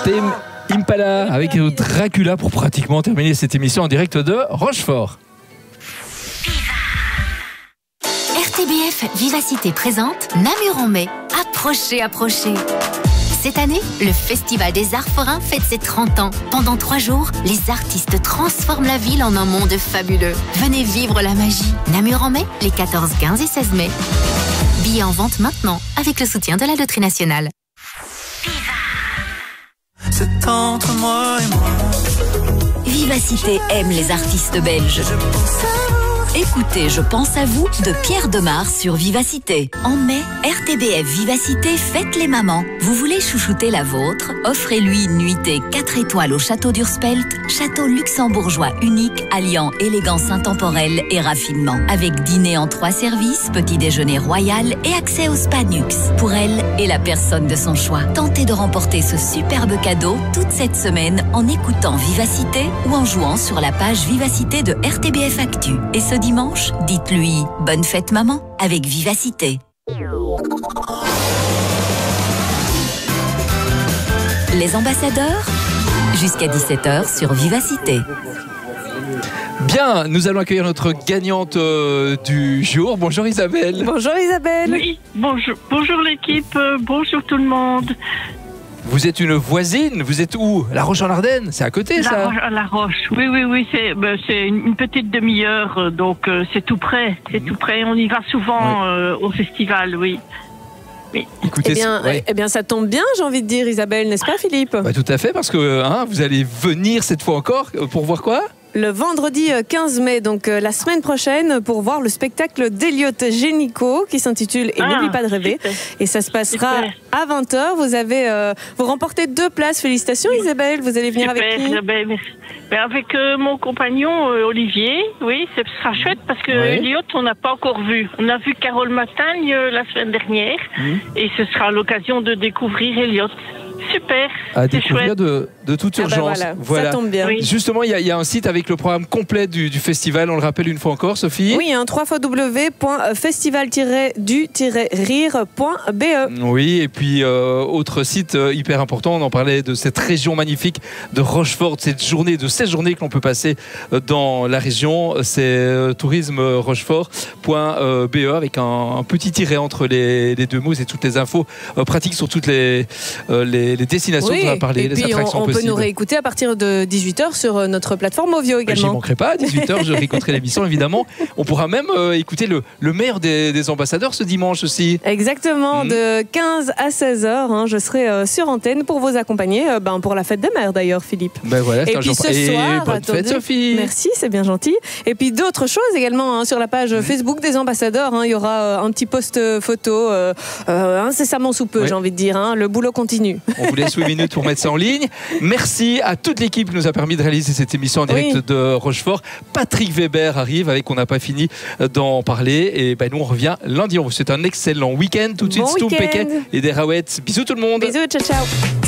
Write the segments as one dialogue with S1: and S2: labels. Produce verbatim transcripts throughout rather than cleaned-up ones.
S1: Tame Impala avec Dracula pour pratiquement terminer cette émission en direct de Rochefort.
S2: R T B F Vivacité présente Namur en mai. Approchez, approchez. Cette année, le Festival des Arts Forains fête ses trente ans. Pendant trois jours, les artistes transforment la ville en un monde fabuleux. Venez vivre la magie. Namur en mai, les quatorze, quinze et seize mai. Billets en vente maintenant, avec le soutien de la Loterie Nationale.
S3: C'est entre moi et moi.
S4: Vivacité aime les artistes belges. Écoutez, je pense à vous de Pierre Demar sur Vivacité. En mai, R T B F Vivacité fête les mamans. Vous voulez chouchouter la vôtre? Offrez-lui une nuitée quatre étoiles au château d'Urspelt, château luxembourgeois unique alliant élégance intemporelle et raffinement. Avec dîner en trois services, petit déjeuner royal et accès au spa Nux. Pour elle et la personne de son choix. Tentez de remporter ce superbe cadeau toute cette semaine en écoutant Vivacité ou en jouant sur la page Vivacité de R T B F Actu. Et ce dimanche, dites-lui « Bonne fête maman » avec Vivacité. Les ambassadeurs, jusqu'à dix-sept heures sur Vivacité.
S1: Bien, nous allons accueillir notre gagnante euh, du jour. Bonjour Isabelle.
S5: Bonjour Isabelle.
S6: Oui, bonjour, bonjour l'équipe, euh, bonjour tout le monde.
S1: Vous êtes une voisine, vous êtes où? La Roche-en-Ardenne, c'est à côté
S6: la
S1: ça
S6: Roche, La Roche, oui, oui, oui, c'est, ben, c'est une petite demi-heure, euh, donc euh, c'est tout près, c'est tout près. On y va souvent euh, au festival, oui. oui.
S1: Écoutez,
S5: eh bien,
S1: ouais.
S5: eh bien, ça tombe bien, j'ai envie de dire Isabelle, n'est-ce pas Philippe?
S1: Bah, tout à fait, parce que hein, vous allez venir cette fois encore pour voir quoi?
S5: Le vendredi quinze mai, donc euh, la semaine prochaine, pour voir le spectacle d'Eliott Génico qui s'intitule Et
S6: ah,
S5: n'oublie pas de rêver.
S6: super.
S5: Et ça se passera
S6: Super.
S5: à vingt heures. Vous avez, euh, vous remportez deux places. Félicitations Isabelle. Vous allez venir
S6: Super,
S5: avec qui?
S6: ben, merci. Ben, avec euh, mon compagnon euh, Olivier, oui, ce sera chouette parce que
S1: Ouais.
S6: Eliott, on n'a pas encore vu. On a vu Carole Matagne euh, la semaine dernière
S1: Mmh.
S6: et ce sera l'occasion de découvrir Eliott. Super,
S1: À
S6: c'est
S1: découvrir
S6: chouette.
S1: de, de toute
S5: Ah bah
S1: urgence.
S5: voilà, ça tombe bien.
S6: Oui.
S1: Justement, il y, a- il y a un site avec le programme complet du, du festival. On le rappelle une fois encore, Sophie.
S5: Oui, hein, w w w point festival du rire point b e.
S1: Oui, et puis euh, autre site euh, hyper important, on en parlait de cette région magnifique de Rochefort, de cette journée, de ces journées que l'on peut passer euh, dans la région, c'est euh, tourisme rochefort point b e avec un, un petit tiret entre les, les deux mots, c'est toutes les infos euh, pratiques sur toutes les, euh, les, les destinations
S5: Oui,
S1: dont on a parlé,
S5: et
S1: les
S5: puis on,
S1: attractions
S5: on peut
S1: possibles.
S5: nous réécouter à partir de dix-huit heures sur notre plateforme Ovio
S1: Bah, J'y
S5: également.
S1: manquerai pas, à dix-huit heures je réécouterai l'émission évidemment. On pourra même euh, écouter le, le maire des, des ambassadeurs ce dimanche aussi.
S5: Exactement,
S1: Mhm.
S5: de quinze à seize heures, hein, je serai euh, sur antenne pour vous accompagner euh, ben, pour la fête des mères d'ailleurs, Philippe.
S1: Ben voilà, c'est
S5: Et
S1: un
S5: puis
S1: jour-
S5: ce
S1: Et
S5: soir,
S1: bonne
S5: attendez,
S1: fête Sophie.
S5: merci, c'est bien gentil. Et puis d'autres choses également hein, sur la page Facebook des ambassadeurs. hein, Il y aura euh, un petit post photo euh, euh, incessamment sous peu,
S1: Ouais.
S5: j'ai envie de dire. hein, le boulot continue.
S1: On vous laisse huit minutes pour mettre ça en ligne. Merci à toute l'équipe qui nous a permis de réaliser cette émission en direct
S5: Oui.
S1: de Rochefort. Patrick Weber arrive avec On n'a pas fini d'en parler. Et ben nous, on revient lundi. On vous souhaite un excellent week-end. Tout de suite,
S5: Bon
S1: Stoum
S5: week-end.
S1: Péquet et des Raouettes. Bisous tout le monde.
S5: Bisous, ciao ciao.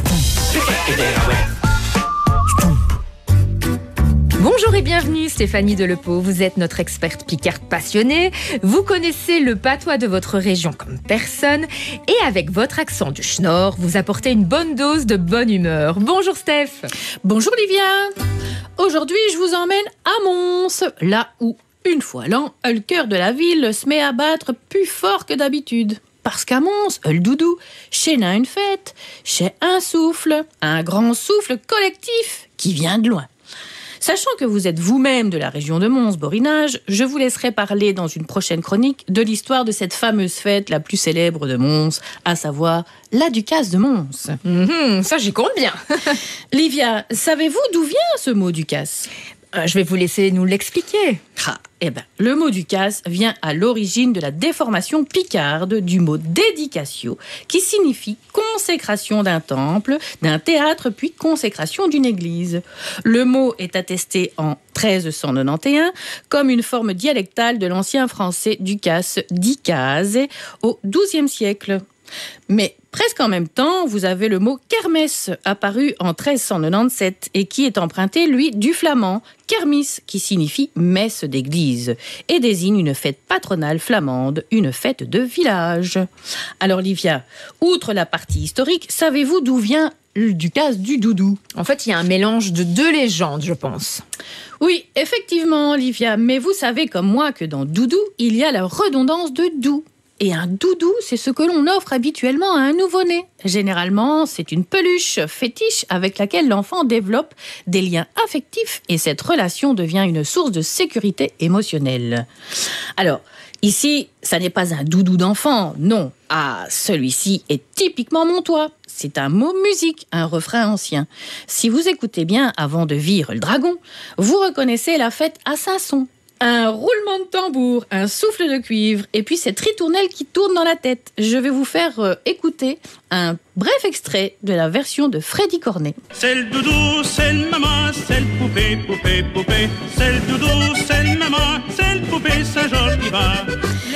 S7: Bonjour et bienvenue, Stéphanie Delepeau. Vous êtes notre experte Picard passionnée. Vous connaissez le patois de votre région comme personne. Et avec votre accent du Schnorr, vous apportez une bonne dose de bonne humeur. Bonjour Steph.
S8: Bonjour Livia. Aujourd'hui, je vous emmène à Mons, là où, une fois l'an, le cœur de la ville se met à battre plus fort que d'habitude. Parce qu'à Mons, le doudou, chez n'a une fête, chez un souffle, un grand souffle collectif qui vient de loin. Sachant que vous êtes vous-même de la région de Mons, Borinage, je vous laisserai parler dans une prochaine chronique de l'histoire de cette fameuse fête la plus célèbre de Mons, à savoir la Ducasse de Mons.
S7: Mmh, ça, j'y compte bien.
S8: Livia, savez-vous d'où vient ce mot Ducasse ?
S7: Euh, je vais vous laisser nous l'expliquer.
S8: Ah, eh ben, le mot Ducasse vient à l'origine de la déformation picarde du mot dédicatio, qui signifie consécration d'un temple, d'un théâtre, puis consécration d'une église. Le mot est attesté en treize cent quatre-vingt-onze comme une forme dialectale de l'ancien français Ducasse dicase au douzième siècle. Mais presque en même temps, vous avez le mot kermesse, apparu en treize cent quatre-vingt-dix-sept et qui est emprunté, lui, du flamand kermis, qui signifie messe d'église et désigne une fête patronale flamande, une fête de village. Alors Livia, outre la partie historique, savez-vous d'où vient Ducasse du Doudou.
S7: En fait, il y a un mélange de deux légendes, je pense.
S8: Oui, effectivement, Olivia, mais vous savez comme moi que dans Doudou, il y a la redondance de doux. Et un doudou, c'est ce que l'on offre habituellement à un nouveau-né. Généralement, c'est une peluche fétiche avec laquelle l'enfant développe des liens affectifs et cette relation devient une source de sécurité émotionnelle. Alors, ici, ça n'est pas un doudou d'enfant, non. Ah, celui-ci est typiquement montois. C'est un mot musique, un refrain ancien. Si vous écoutez bien avant de vire le dragon, vous reconnaissez la fête à Saint-Son. Un roulement de tambour, un souffle de cuivre, et puis cette ritournelle qui tourne dans la tête. Je vais vous faire euh, écouter un bref extrait de la version de Freddy Cornet.
S3: C'est le doudou, c'est le maman, c'est le poupée, poupée, poupée. C'est le doudou, c'est le maman, c'est le poupée Saint-Georges qui va.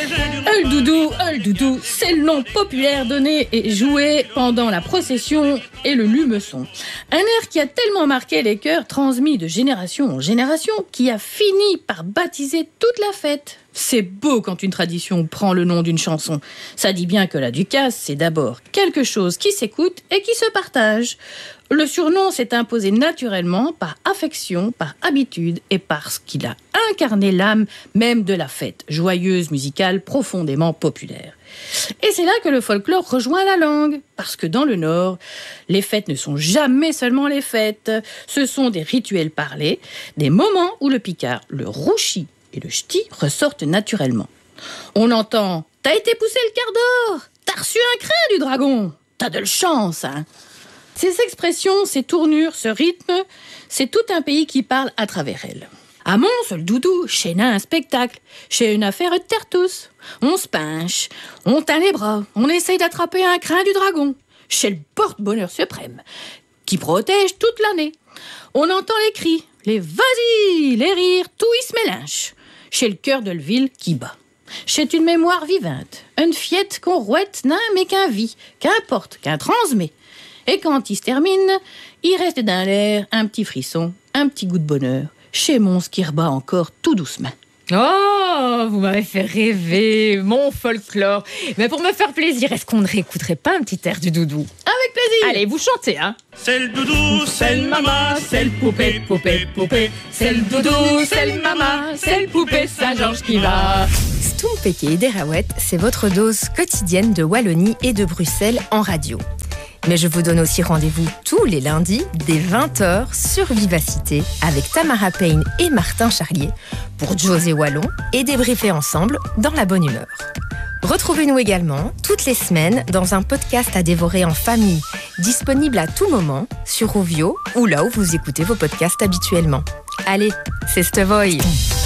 S8: Le doudou, le doudou, c'est le nom populaire donné et joué pendant la procession et le lumeçon. Un air qui a tellement marqué les cœurs, transmis de génération en génération, qui a fini par baptiser toute la fête. C'est beau quand une tradition prend le nom d'une chanson. Ça dit bien que la Ducasse, c'est d'abord quelque chose qui s'écoute et qui se partage. Le surnom s'est imposé naturellement par affection, par habitude et parce qu'il a incarné l'âme même de la fête, joyeuse, musicale, profondément populaire. Et c'est là que le folklore rejoint la langue, parce que dans le Nord, les fêtes ne sont jamais seulement les fêtes. Ce sont des rituels parlés, des moments où le picard, le rouchi et le ch'ti ressortent naturellement. On entend « T'as été poussé le quart d'or, t'as reçu un crin du dragon, t'as de la chance, hein ?» Ces expressions, ces tournures, ce rythme, c'est tout un pays qui parle à travers elles. À Mons, le doudou, chez un spectacle, chez une affaire de terre-tous. On se pinche, on teint les bras, on essaye d'attraper un crin du dragon. Chez le porte-bonheur suprême, qui protège toute l'année. On entend les cris, les vas-y, les rires, tout y se mélange. Chez le cœur de la ville qui bat. Chez une mémoire vivante, une fiette qu'on rouette, non mais qu'un vit, qu'importe, qu'un transmet. Et quand il se termine, il reste dans l'air un petit frisson, un petit goût de bonheur. Chez Mons qui rebat encore tout doucement.
S7: Oh, vous m'avez fait rêver, mon folklore. Mais pour me faire plaisir, est-ce qu'on ne réécouterait pas un petit air du doudou?
S8: Avec plaisir.
S7: Allez, vous chantez, hein.
S3: C'est le doudou, c'est le maman, c'est le poupée, poupée, poupée.
S7: C'est le doudou, c'est le maman, c'est le poupée Saint-Georges qui va. Stompeke et Derawet, c'est votre dose quotidienne de Wallonie et de Bruxelles en radio. Mais je vous donne aussi rendez-vous tous les lundis dès vingt heures sur Vivacité avec Tamara Payne et Martin Charlier pour José Wallon et débriefer ensemble dans la bonne humeur. Retrouvez-nous également toutes les semaines dans un podcast à dévorer en famille, disponible à tout moment sur Ovio ou là où vous écoutez vos podcasts habituellement. Allez, c'est Stevoy.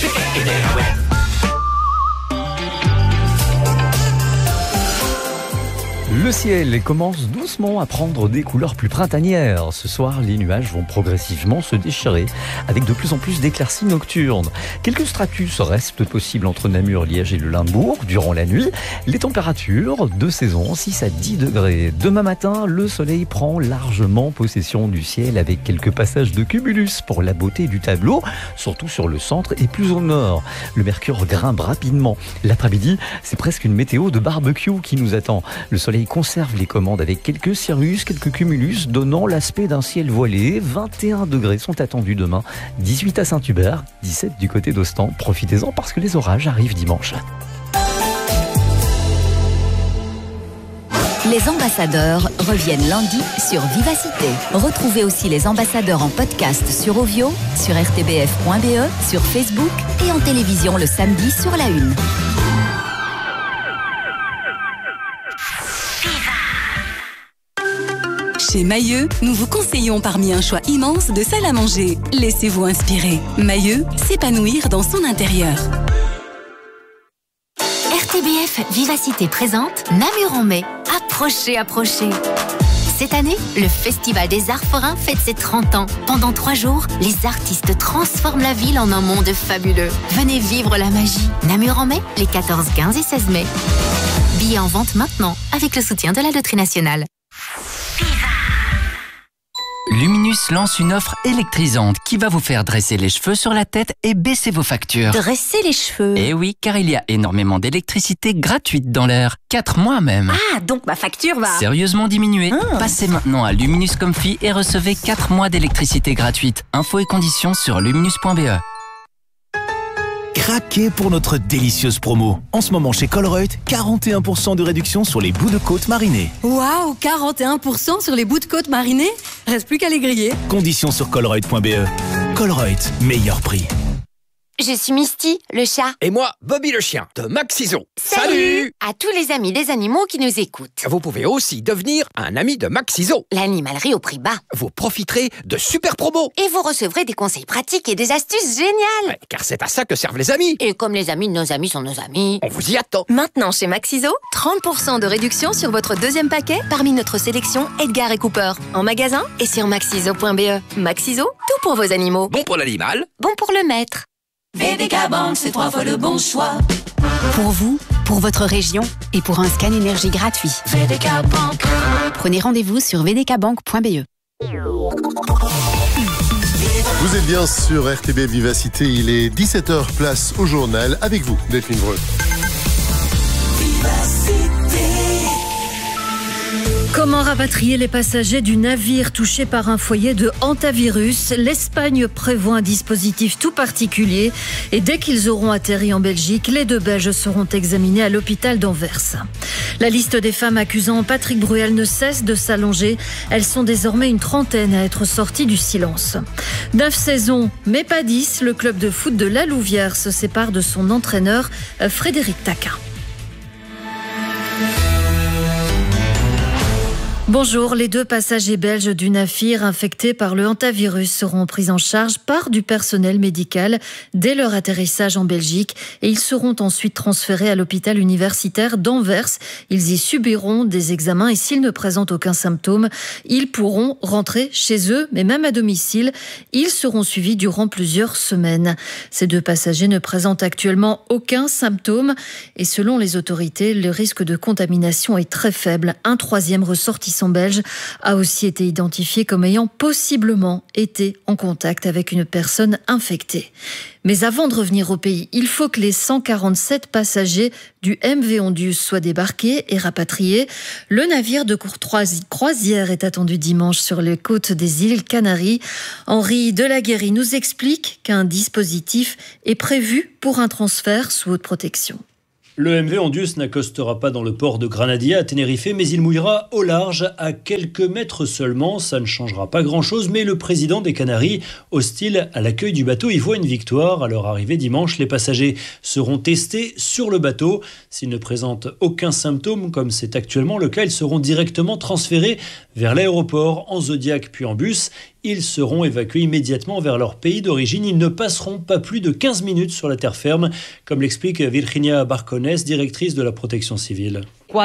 S9: Le ciel commence doucement à prendre des couleurs plus printanières. Ce soir, les nuages vont progressivement se déchirer avec de plus en plus d'éclaircies nocturnes. Quelques stratus restent possibles entre Namur, Liège et le Limbourg durant la nuit. Les températures de saison, six à dix degrés. Demain matin, le soleil prend largement possession du ciel avec quelques passages de cumulus pour la beauté du tableau, surtout sur le centre et plus au nord. Le mercure grimpe rapidement. L'après-midi, c'est presque une météo de barbecue qui nous attend. Le soleil conserve les commandes avec quelques cirrus, quelques cumulus, donnant l'aspect d'un ciel voilé. vingt et un degrés sont attendus demain, dix-huit à Saint-Hubert, dix-sept du côté d'Ostend. Profitez-en parce que les orages arrivent dimanche.
S4: Les ambassadeurs reviennent lundi sur Vivacité. Retrouvez aussi les ambassadeurs en podcast sur Ovio, sur r t b f point b e, sur Facebook et en télévision le samedi sur la une.
S10: Chez Mailleux, nous vous conseillons parmi un choix immense de salles à manger. Laissez-vous inspirer. Mailleux, s'épanouir dans son intérieur.
S2: R T B F Vivacité présente Namur en mai. Approchez, approchez. Cette année, le Festival des Arts Forains fête ses trente ans. Pendant trois jours, les artistes transforment la ville en un monde fabuleux. Venez vivre la magie. Namur en mai, les quatorze, quinze et seize mai. Billets en vente maintenant, avec le soutien de la Loterie Nationale.
S11: Luminus lance une offre électrisante qui va vous faire dresser les cheveux sur la tête et baisser vos factures.
S4: Dresser les cheveux?
S11: Eh oui, car il y a énormément d'électricité gratuite dans l'air. quatre mois même.
S4: Ah, donc ma facture va...
S11: Sérieusement diminuée.
S4: Ah.
S11: Passez maintenant à Luminus Comfy et recevez quatre mois d'électricité gratuite. Infos et conditions sur luminus point b e.
S12: Craquez pour notre délicieuse promo. En ce moment chez Colruyt, quarante et un pour cent de réduction sur les bouts de côte marinés.
S13: Waouh, quarante et un pour cent sur les bouts de côte marinés? Reste plus qu'à les griller.
S12: Conditions sur colruyt point b e. Colruyt, meilleur prix.
S14: Je suis Misty, le chat.
S15: Et moi, Bobby le chien, de Maxiso.
S14: Salut à tous les amis des animaux qui nous écoutent.
S15: Vous pouvez aussi devenir un ami de Maxiso.
S14: L'animalerie au prix bas.
S15: Vous profiterez de super promos.
S14: Et vous recevrez des conseils pratiques et des astuces géniales.
S15: Ouais, car c'est à ça que servent les amis.
S14: Et comme les amis de nos amis sont nos amis,
S15: on vous y attend.
S13: Maintenant chez Maxiso, trente pour cent de réduction sur votre deuxième paquet parmi notre sélection Edgar et Cooper. En magasin et sur maxiso point b e. Maxiso, tout pour vos animaux.
S15: Bon pour l'animal.
S14: Bon pour le maître.
S10: V D K Bank, c'est trois fois le bon choix.
S16: Pour vous, pour votre région et pour un scan énergie gratuit.
S10: V D K Bank.
S16: Prenez rendez-vous sur v d k bank point b e.
S17: Vous êtes bien sur R T B Vivacité, il est dix-sept heures, place au journal, avec vous, Delphine Breu.
S18: Comment rapatrier les passagers du navire touché par un foyer de hantavirus? L'Espagne prévoit un dispositif tout particulier et dès qu'ils auront atterri en Belgique, les deux Belges seront examinés à l'hôpital d'Anvers. La liste des femmes accusant Patrick Bruel ne cesse de s'allonger. Elles sont désormais une trentaine à être sorties du silence. Neuf saisons, mais pas dix. Le club de foot de La Louvière se sépare de son entraîneur Frédéric Taquin. Bonjour, les deux passagers belges du navire infectés par le hantavirus seront pris en charge par du personnel médical dès leur atterrissage en Belgique et ils seront ensuite transférés à l'hôpital universitaire d'Anvers. Ils y subiront des examens et s'ils ne présentent aucun symptôme, ils pourront rentrer chez eux, mais même à domicile, ils seront suivis durant plusieurs semaines. Ces deux passagers ne présentent actuellement aucun symptôme et selon les autorités, le risque de contamination est très faible. Un troisième ressortissant belge a aussi été identifié comme ayant possiblement été en contact avec une personne infectée. Mais avant de revenir au pays, il faut que les cent quarante-sept passagers du M V Ondius soient débarqués et rapatriés. Le navire de croisière est attendu dimanche sur les côtes des îles Canaries. Henri Delaguérie nous explique qu'un dispositif est prévu pour un transfert sous haute protection.
S19: Le M V Ondius n'accostera pas dans le port de Granadia à Tenerife, mais il mouillera au large à quelques mètres seulement. Ça ne changera pas grand-chose, mais le président des Canaries, hostile à l'accueil du bateau, y voit une victoire. À leur arrivée dimanche, les passagers seront testés sur le bateau. S'ils ne présentent aucun symptôme, comme c'est actuellement le cas, ils seront directement transférés vers l'aéroport en Zodiac puis en bus. Ils seront évacués immédiatement vers leur pays d'origine. Ils ne passeront pas plus de quinze minutes sur la terre ferme, comme l'explique Virginia Barcones, directrice de la protection civile.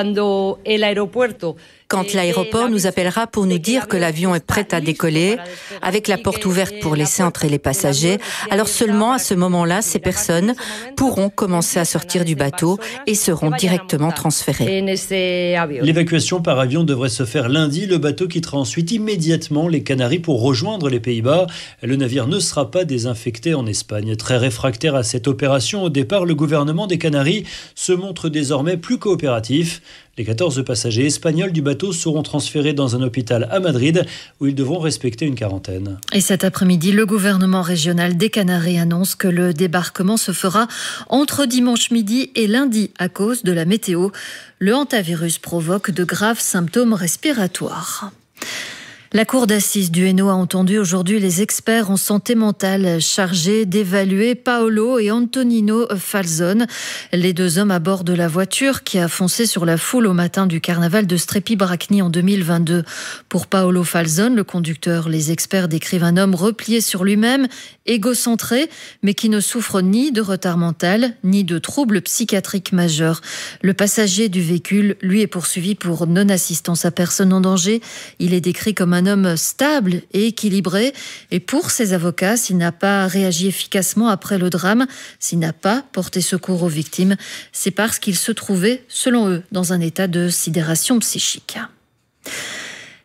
S20: Quand l'aéroport nous appellera pour nous dire que l'avion est prêt à décoller, avec la porte ouverte pour laisser entrer les passagers, alors seulement à ce moment-là, ces personnes pourront commencer à sortir du bateau et seront directement transférées.
S19: L'évacuation par avion devrait se faire lundi. Le bateau quittera ensuite immédiatement les Canaries pour rejoindre les Pays-Bas. Le navire ne sera pas désinfecté en Espagne. Très réfractaire à cette opération, au départ, le gouvernement des Canaries se montre désormais plus coopératif. Les quatorze passagers espagnols du bateau seront transférés dans un hôpital à Madrid où ils devront respecter une quarantaine.
S18: Et cet après-midi, le gouvernement régional des Canaries annonce que le débarquement se fera entre dimanche midi et lundi à cause de la météo. Le hantavirus provoque de graves symptômes respiratoires. La cour d'assises du Hainaut a entendu aujourd'hui les experts en santé mentale chargés d'évaluer Paolo et Antonino Falzone, les deux hommes à bord de la voiture qui a foncé sur la foule au matin du carnaval de Strépy-Bracny en deux mille vingt-deux. Pour Paolo Falzone, le conducteur, les experts décrivent un homme replié sur lui-même, égocentré, mais qui ne souffre ni de retard mental, ni de troubles psychiatriques majeurs. Le passager du véhicule, lui, est poursuivi pour non-assistance à personne en danger. Il est décrit comme un homme stable et équilibré. Et pour ses avocats, s'il n'a pas réagi efficacement après le drame, s'il n'a pas porté secours aux victimes, c'est parce qu'il se trouvait, selon eux, dans un état de sidération psychique.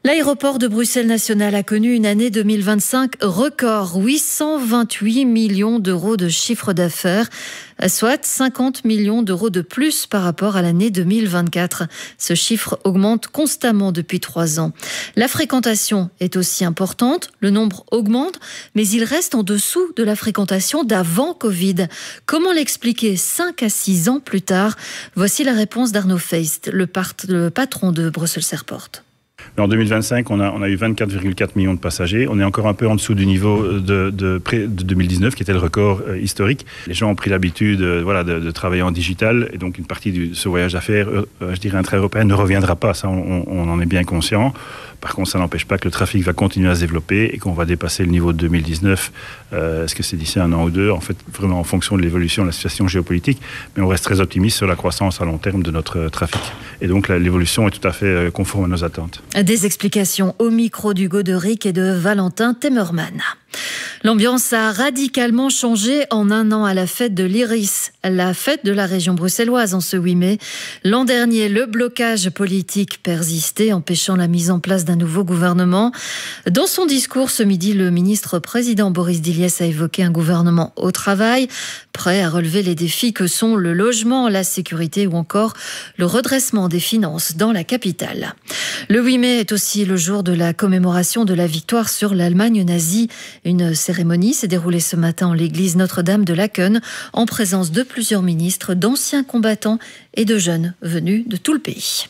S18: L'aéroport de Bruxelles National a connu une année deux mille vingt-cinq record, huit cent vingt-huit millions d'euros de chiffre d'affaires, soit cinquante millions d'euros de plus par rapport à l'année deux mille vingt-quatre. Ce chiffre augmente constamment depuis trois ans. La fréquentation est aussi importante, le nombre augmente, mais il reste en dessous de la fréquentation d'avant Covid. Comment l'expliquer cinq à six ans plus tard? Voici la réponse d'Arnaud Feist, le, part, le patron de Brussels Airport.
S21: En deux mille vingt-cinq, on a, on a eu vingt-quatre virgule quatre millions de passagers. On est encore un peu en dessous du niveau de, de, de deux mille dix-neuf, qui était le record euh, historique. Les gens ont pris l'habitude euh, voilà, de, de travailler en digital, et donc une partie de ce voyage d'affaires, euh, je dirais intra-européen, ne reviendra pas. Ça, on, on en est bien conscient. Par contre, ça n'empêche pas que le trafic va continuer à se développer et qu'on va dépasser le niveau de deux mille dix-neuf. Euh, est-ce que c'est d'ici un an ou deux? En fait, vraiment en fonction de l'évolution de la situation géopolitique. Mais on reste très optimiste sur la croissance à long terme de notre trafic. Et donc, la, l'évolution est tout à fait conforme à nos attentes.
S18: Des explications au micro d'Hugo Deric et de Valentin Temmerman. L'ambiance a radicalement changé en un an à la fête de l'Iris, la fête de la région bruxelloise en ce huit mai. L'an dernier, le blocage politique persistait, empêchant la mise en place d'un nouveau gouvernement. Dans son discours ce midi, le ministre-président Boris Diliès a évoqué un gouvernement au travail, prêt à relever les défis que sont le logement, la sécurité ou encore le redressement des finances dans la capitale. Le huit mai est aussi le jour de la commémoration de la victoire sur l'Allemagne nazie. Une cérémonie s'est déroulée ce matin en l'église Notre-Dame de Laken, en présence de plusieurs ministres, d'anciens combattants et de jeunes venus de tout le pays.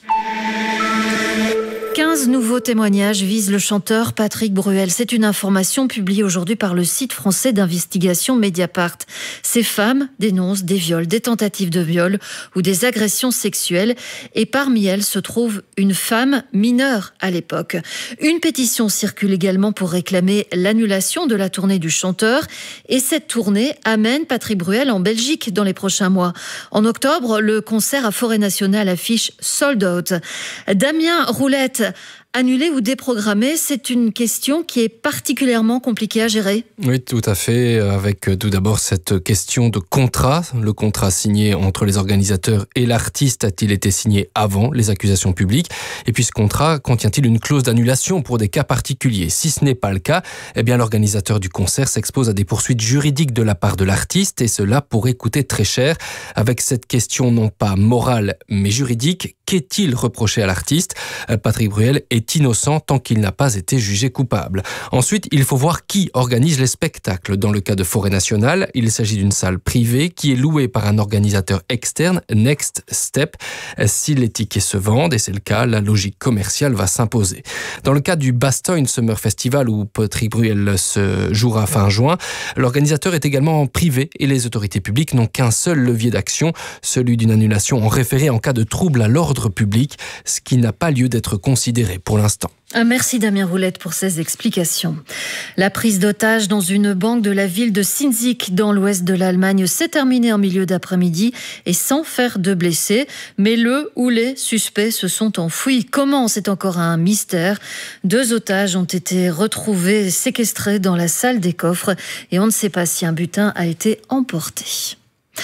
S18: quinze nouveaux témoignages visent le chanteur Patrick Bruel. C'est une information publiée aujourd'hui par le site français d'investigation Mediapart. Ces femmes dénoncent des viols, des tentatives de viol ou des agressions sexuelles. Et parmi elles se trouve une femme mineure à l'époque. Une pétition circule également pour réclamer l'annulation de la tournée du chanteur. Et cette tournée amène Patrick Bruel en Belgique dans les prochains mois. En octobre, le concert à Forêt Nationale affiche Sold Out. Damien Roulette, annulé ou déprogrammé, c'est une question qui est particulièrement compliquée à gérer.
S22: Oui, tout à fait. Avec tout d'abord cette question de contrat. Le contrat signé entre les organisateurs et l'artiste a-t-il été signé avant les accusations publiques? Et puis ce contrat contient-il une clause d'annulation pour des cas particuliers? Si ce n'est pas le cas, eh bien l'organisateur du concert s'expose à des poursuites juridiques de la part de l'artiste et cela pourrait coûter très cher. Avec cette question non pas morale mais juridique, qu'est-il reproché à l'artiste? Patrick Bruel est innocent tant qu'il n'a pas été jugé coupable. Ensuite, il faut voir qui organise les spectacles. Dans le cas de Forêt Nationale, il s'agit d'une salle privée qui est louée par un organisateur externe, Next Step. Si les tickets se vendent, et c'est le cas, la logique commerciale va s'imposer. Dans le cas du Bastogne Summer Festival où Patrick Bruel se jouera fin juin, l'organisateur est également privé et les autorités publiques n'ont qu'un seul levier d'action, celui d'une annulation en référé en cas de trouble à l'ordre public, ce qui n'a pas lieu d'être considéré pour l'instant.
S18: Merci Damien Roulette pour ces explications. La prise d'otage dans une banque de la ville de Sinzik dans l'ouest de l'Allemagne s'est terminée en milieu d'après-midi et sans faire de blessés. Mais le ou les suspects se sont enfuis. Comment? C'est encore un mystère. Deux otages ont été retrouvés séquestrés dans la salle des coffres et on ne sait pas si un butin a été emporté.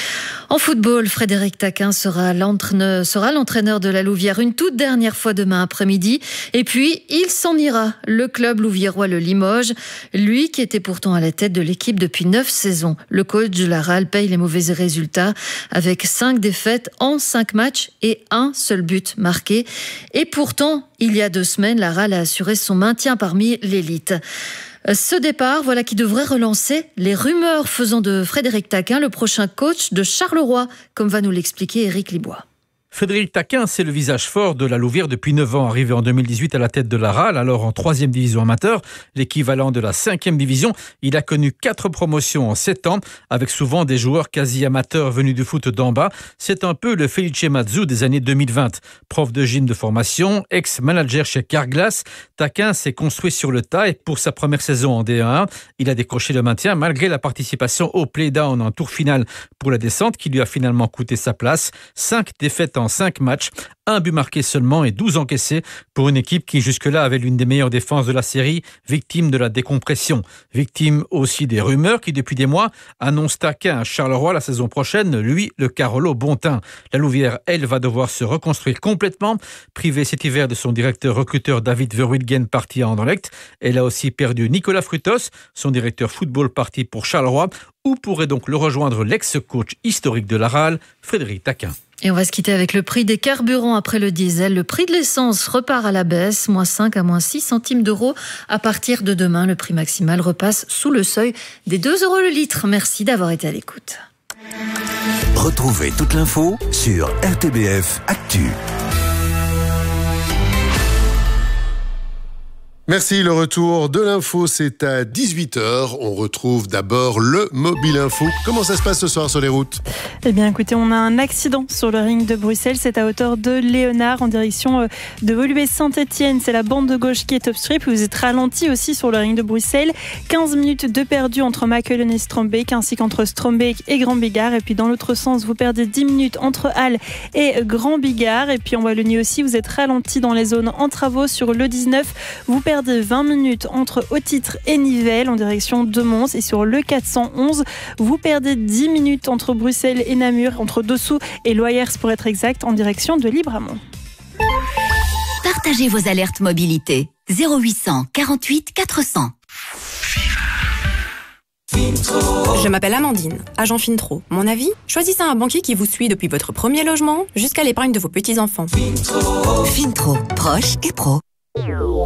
S18: En football, Frédéric Taquin sera l'entraîneur, sera l'entraîneur de la Louvière une toute dernière fois demain après-midi. Et puis, il s'en ira. Le club louviérois le Limoges, lui qui était pourtant à la tête de l'équipe depuis neuf saisons. Le coach de la R A L paye les mauvais résultats avec cinq défaites en cinq matchs et un seul but marqué. Et pourtant, il y a deux semaines, la R A L a assuré son maintien parmi l'élite. Ce départ, voilà qui devrait relancer les rumeurs faisant de Frédéric Taquin le prochain coach de Charleroi, comme va nous l'expliquer Éric Libois.
S23: Frédéric Taquin, c'est le visage fort de la Louvière depuis neuf ans, arrivé en deux mille dix-huit à la tête de la R A L, alors en troisième division amateur, l'équivalent de la cinquième division. Il a connu quatre promotions en sept ans, avec souvent des joueurs quasi amateurs venus du foot d'en bas. C'est un peu le Felice Mazzu des années deux mille vingt. Prof de gym de formation, ex-manager chez Carglass, Taquin s'est construit sur le tas et pour sa première saison en D un, il a décroché le maintien malgré la participation au play-down en tour final pour la descente qui lui a finalement coûté sa place. Cinq défaites défaite en cinq matchs, un but marqué seulement et douze encaissés pour une équipe qui jusque-là avait l'une des meilleures défenses de la série, victime de la décompression. Victime aussi des rumeurs qui depuis des mois annoncent taquin à Charleroi la saison prochaine, lui le Carolo Bontin. La Louvière, elle, va devoir se reconstruire complètement, privée cet hiver de son directeur recruteur David Verwilgen parti à Anderlecht. Elle a aussi perdu Nicolas Frutos, son directeur football parti pour Charleroi, où pourrait donc le rejoindre l'ex-coach historique de l'Aral, Frédéric Taquin.
S18: Et on va se quitter avec le prix des carburants après le diesel. Le prix de l'essence repart à la baisse, moins cinq à moins six centimes d'euros. À partir de demain, le prix maximal repasse sous le seuil des deux euros le litre. Merci d'avoir été à l'écoute.
S1: Retrouvez toute l'info sur R T B F Actu.
S17: Merci, le retour de l'info, c'est à dix-huit heures. On retrouve d'abord le Mobile Info. Comment ça se passe ce soir sur les routes ?
S5: Eh bien, écoutez, on a un accident sur le ring de Bruxelles. C'est à hauteur de Léonard, en direction de Woluwe-Saint-Étienne. C'est la bande de gauche qui est obstruée. Puis vous êtes ralenti aussi sur le ring de Bruxelles. quinze minutes de perdu entre Makelen et Strombeek, ainsi qu'entre Strombeek et Grand Bigard. Et puis dans l'autre sens, vous perdez dix minutes entre Halle et Grand Bigard. Et puis en Wallonie aussi, vous êtes ralenti dans les zones en travaux sur le dix-neuf. Vous perdez vingt minutes entre Haut-Titre et Nivelles en direction de Mons, et sur le quatre cent onze vous perdez dix minutes entre Bruxelles et Namur, entre Dossou et Loyers pour être exact, en direction de Libramont.
S4: Partagez vos alertes mobilité zéro huit cent quarante-huit quatre cents.
S6: Je m'appelle Amandine, agent Fintro. Mon avis, choisissez un banquier qui vous suit depuis votre premier logement jusqu'à l'épargne de vos petits-enfants.
S4: Fintro, proche et pro.